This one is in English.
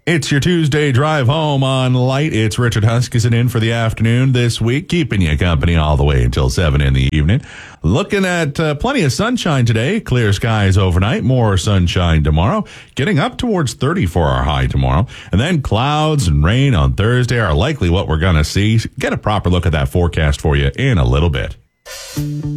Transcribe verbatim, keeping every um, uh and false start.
It's your Tuesday drive home on Light. It's Richard Huskisson in for the afternoon this week, keeping you company all the way until seven in the evening. Looking at uh, plenty of sunshine today, clear skies overnight, more sunshine tomorrow, getting up towards thirty for our high tomorrow. And then clouds and rain on Thursday are likely what we're going to see. Get a proper look at that forecast for you in a little bit.